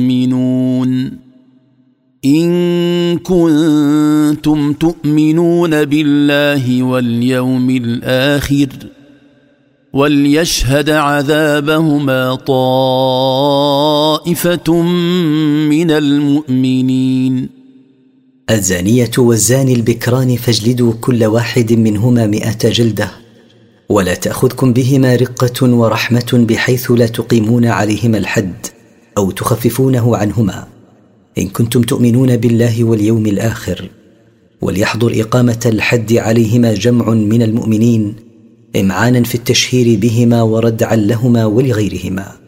تؤمنون إن كنتم تؤمنون بالله واليوم الآخر وليشهد عذابهما طائفة من المؤمنين. الزانية والزاني البكران فاجلدوا كل واحد منهما 100 جلدة، ولا تأخذكم بهما رقة ورحمة بحيث لا تقيمون عليهما الحد أو تخففونه عنهما، إن كنتم تؤمنون بالله واليوم الآخر. وليحضر إقامة الحد عليهما جمع من المؤمنين إمعانا في التشهير بهما وردعا لهما ولغيرهما.